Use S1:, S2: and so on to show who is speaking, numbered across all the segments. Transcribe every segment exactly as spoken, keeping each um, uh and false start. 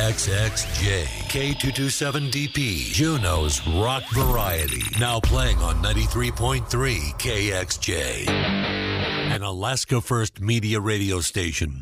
S1: X X J, K two twenty-seven D P, Juneau's rock variety. Now playing on ninety-three point three K X J, an Alaska First Media radio station.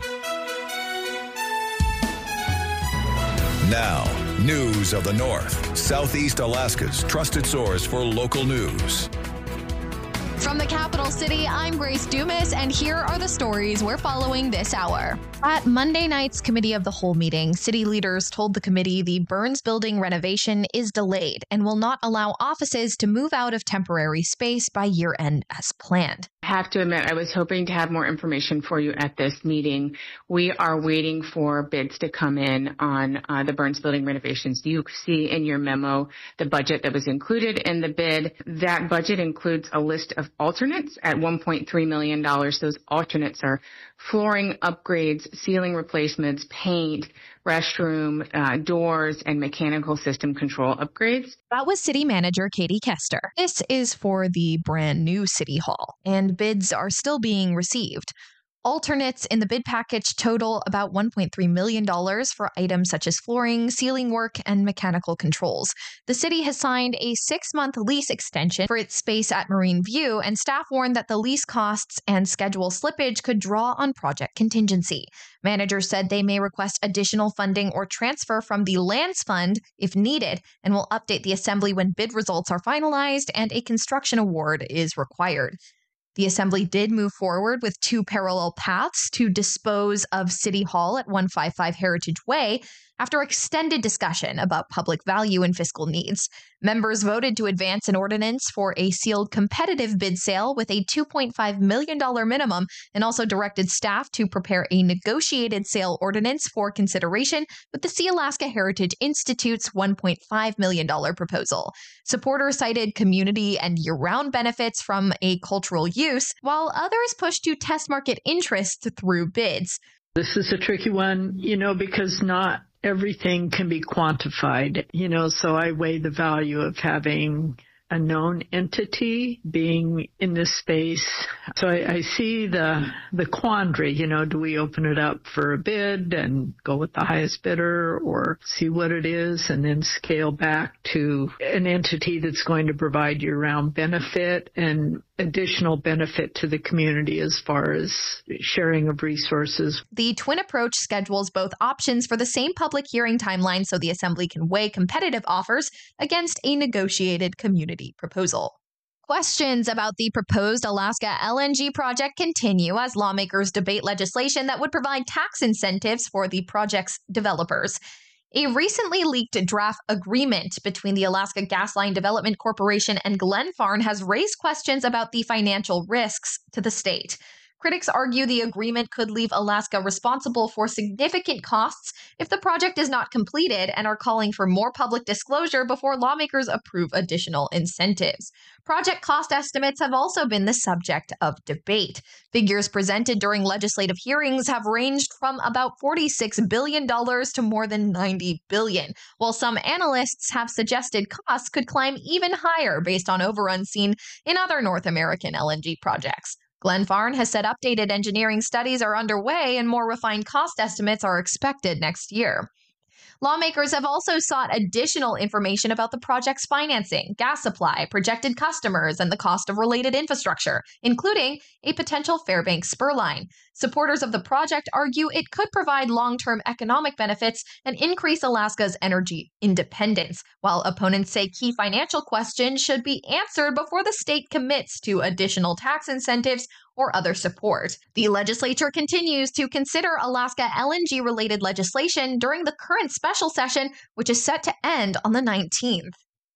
S2: Now, news of the North, Southeast Alaska's trusted source for local news.
S3: From the capital city, I'm Grace Dumas, and here are the stories we're following this hour. At Monday night's Committee of the Whole meeting, city leaders told the committee the Burns Building renovation is delayed and will not allow offices to move out of temporary space by year end as planned.
S4: I have to admit, I was hoping to have more information for you at this meeting. We are waiting for bids to come in on uh, the Burns Building renovations. You see in your memo the budget that was included in the bid. That budget includes a list of alternates at one point three million dollars. Those alternates are flooring upgrades, ceiling replacements, paint, restroom, uh, doors, and mechanical system control upgrades.
S3: That was City Manager Katie Kester. This is for the brand new City Hall, and bids are still being received. Alternates in the bid package total about one point three million dollars for items such as flooring, ceiling work, and mechanical controls. The city has signed a six-month lease extension for its space at Marine View, and staff warned that the lease costs and schedule slippage could draw on project contingency. Managers said they may request additional funding or transfer from the Lands Fund if needed, and will update the Assembly when bid results are finalized and a construction award is required. The Assembly did move forward with two parallel paths to dispose of City Hall at one fifty-five Heritage Way after extended discussion about public value and fiscal needs. Members voted to advance an ordinance for a sealed competitive bid sale with a two point five million dollars minimum, and also directed staff to prepare a negotiated sale ordinance for consideration with the Sealaska Heritage Institute's one point five million dollars proposal. Supporters cited community and year-round benefits from a cultural use, while others pushed to test market interest through bids.
S5: This is a tricky one, you know, because not everything can be quantified, you know, so I weigh the value of having a known entity being in this space. So I, I see the the quandary, you know, do we open it up for a bid and go with the highest bidder, or see what it is and then scale back to an entity that's going to provide year-round benefit and additional benefit to the community as far as sharing of resources.
S3: The twin approach schedules both options for the same public hearing timeline so the Assembly can weigh competitive offers against a negotiated community proposal. Questions about the proposed Alaska L N G project continue as lawmakers debate legislation that would provide tax incentives for the project's developers. A recently leaked draft agreement between the Alaska Gasline Development Corporation and Glenfarne has raised questions about the financial risks to the state. Critics argue the agreement could leave Alaska responsible for significant costs if the project is not completed, and are calling for more public disclosure before lawmakers approve additional incentives. Project cost estimates have also been the subject of debate. Figures presented during legislative hearings have ranged from about forty-six billion dollars to more than ninety billion dollars, while some analysts have suggested costs could climb even higher based on overruns seen in other North American L N G projects. Glenfarne has said updated engineering studies are underway and more refined cost estimates are expected next year. Lawmakers have also sought additional information about the project's financing, gas supply, projected customers, and the cost of related infrastructure, including a potential Fairbanks spur line. Supporters of the project argue it could provide long-term economic benefits and increase Alaska's energy independence, while opponents say key financial questions should be answered before the state commits to additional tax incentives or other support. The legislature continues to consider Alaska L N G-related legislation during the current special session, which is set to end on the nineteenth.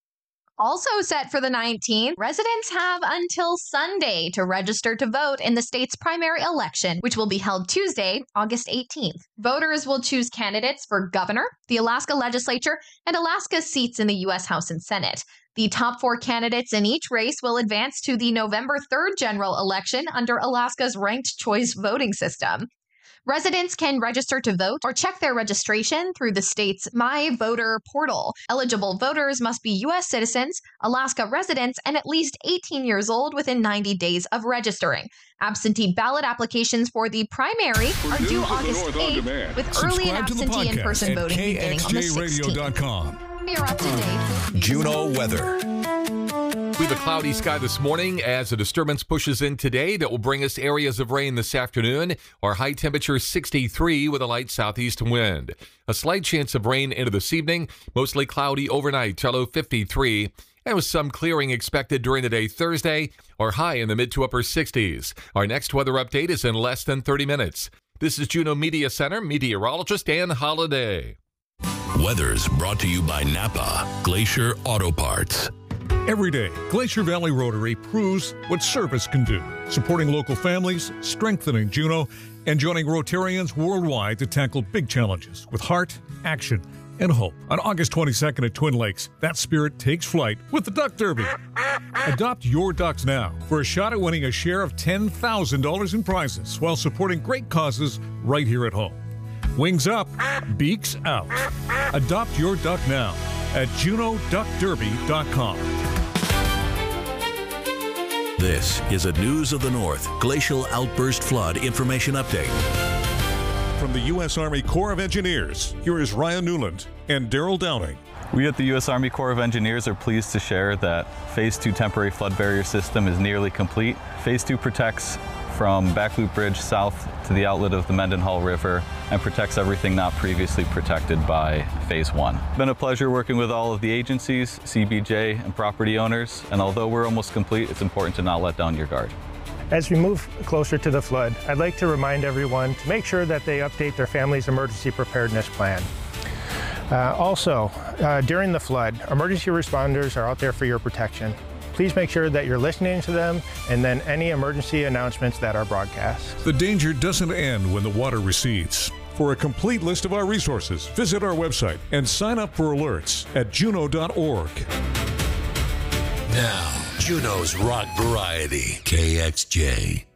S3: Also set for the nineteenth, residents have until Sunday to register to vote in the state's primary election, which will be held Tuesday, August eighteenth. Voters will choose candidates for governor, the Alaska legislature, and Alaska's seats in the U S House and Senate. The top four candidates in each race will advance to the November third general election under Alaska's ranked choice voting system. Residents can register to vote or check their registration through the state's My Voter portal. Eligible voters must be U S citizens, Alaska residents, and at least eighteen years old within ninety days of registering. Absentee ballot applications for the primary are due August eighth, with early and absentee in-person voting beginning on the sixteenth. You're up to date.
S2: Juneau weather.
S6: We have a cloudy sky this morning as a disturbance pushes in today that will bring us areas of rain this afternoon. Our high temperature sixty-three with a light southeast wind. A slight chance of rain into this evening, mostly cloudy overnight, low fifty-three. And with some clearing expected during the day Thursday, our high in the mid to upper sixties. Our next weather update is in less than thirty minutes. This is Juneau Media Center meteorologist Ann Holiday.
S1: Weather's brought to you by Napa Glacier Auto Parts.
S7: Every day, Glacier Valley Rotary proves what service can do, supporting local families, strengthening Juneau, and joining Rotarians worldwide to tackle big challenges with heart, action, and hope. On August twenty-second at Twin Lakes, that spirit takes flight with the Duck Derby. Adopt your ducks now for a shot at winning a share of ten thousand dollars in prizes while supporting great causes right here at home. Wings up, beaks out. Adopt your duck now at Juneau Duck Derby dot com.
S1: This is a News of the North Glacial Outburst Flood Information Update.
S7: From the U S Army Corps of Engineers, here is Ryan Newland and Daryl Downing.
S8: We at the U S Army Corps of Engineers are pleased to share that Phase two temporary flood barrier system is nearly complete. Phase two protects from Back Loop Bridge south to the outlet of the Mendenhall River and protects everything not previously protected by Phase one. It's been a pleasure working with all of the agencies, C B J, and property owners, and although we're almost complete, it's important to not let down your guard.
S9: As we move closer to the flood, I'd like to remind everyone to make sure that they update their family's emergency preparedness plan. Uh, also, uh, during the flood, emergency responders are out there for your protection. Please make sure that you're listening to them and then any emergency announcements that are broadcast.
S7: The danger doesn't end when the water recedes. For a complete list of our resources, visit our website and sign up for alerts at juneau dot org.
S1: Now, Juneau's Rock Variety, K X J.